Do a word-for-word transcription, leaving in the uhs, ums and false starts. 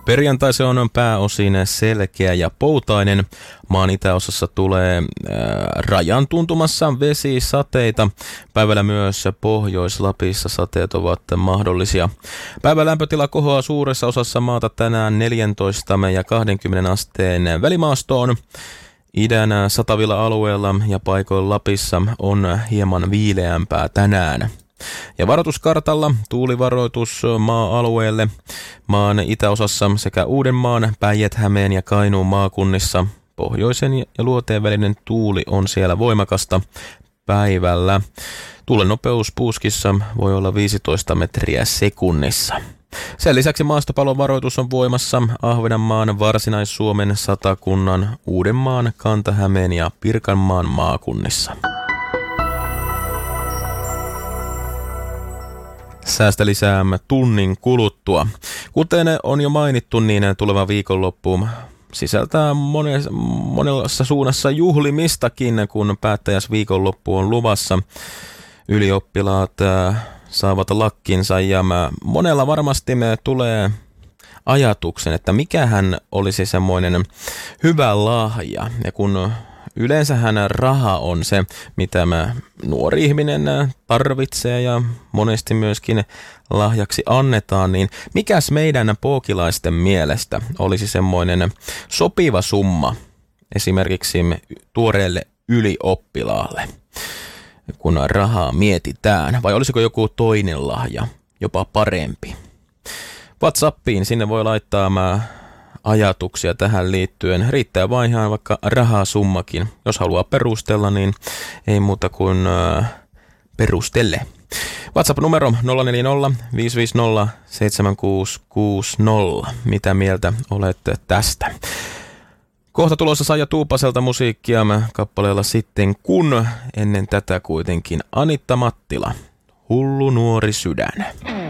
Perjantai se on pääosin selkeä ja poutainen. Maan itäosassa tulee äh, rajan tuntumassa vesisateita. Päivällä myös Pohjois-Lapissa sateet ovat mahdollisia. Päivän lämpötila kohoaa suuressa osassa maata tänään neljätoista ja kaksikymmentä asteen välimaastoon. Idän satavilla alueella ja paikoilla Lapissa on hieman viileämpää tänään. Ja varoituskartalla tuulivaroitus maa-alueelle maan itäosassa sekä Uudenmaan, Päijät-Hämeen ja Kainuun maakunnissa. Pohjoisen ja luoteen välinen tuuli on siellä voimakasta päivällä. Tuulen nopeus puuskissa voi olla viisitoista metriä sekunnissa. Sen lisäksi maastopalon varoitus on voimassa Ahvenanmaan, Varsinais-Suomen, Satakunnan, Uudenmaan, Kanta-Hämeen ja Pirkanmaan maakunnissa. Säästä lisää tunnin kuluttua. Kuten on jo mainittu, niin tuleva viikonloppu sisältää monessa, monessa suunnassa juhlimistakin, kun päättäjäisviikonloppu on luvassa. Ylioppilaat äh, saavat lakkinsa ja monella varmasti me tulee ajatuksen, että mikähän olisi semmoinen hyvä lahja. Ja kun yleensähän raha on se, mitä mä nuori ihminen tarvitsee ja monesti myöskin lahjaksi annetaan, niin mikäs meidän pookilaisten mielestä olisi semmoinen sopiva summa esimerkiksi tuoreelle ylioppilaalle, kun rahaa mietitään, vai olisiko joku toinen lahja jopa parempi? WhatsAppiin sinne voi laittaa mä ajatuksia tähän liittyen. Riittää vain ihan vaikka rahasummakin. Jos haluaa perustella, niin ei muuta kuin äh, perustele. WhatsApp-numero nolla neljä nolla viisi viisi nolla seitsemän kuusi kuusi nolla. Mitä mieltä olette tästä? Kohta tulossa Saija Tuupaselta musiikkia kappaleella Sitten kun, ennen tätä kuitenkin Anitta Mattila, Hullu nuori sydän.